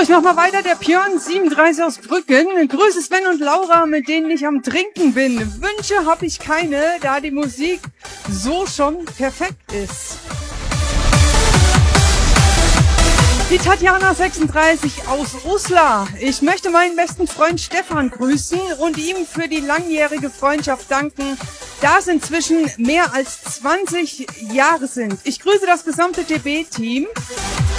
ich mach mal weiter. Der Björn 37 aus Brücken. Grüße Sven und Laura, mit denen ich am Trinken bin. Wünsche habe ich keine, da die Musik so schon perfekt ist. Die Tatjana 36 aus Uslar. Ich möchte meinen besten Freund Stefan grüßen und ihm für die langjährige Freundschaft danken, da es inzwischen mehr als 20 Jahre sind. Ich grüße das gesamte DB-Team.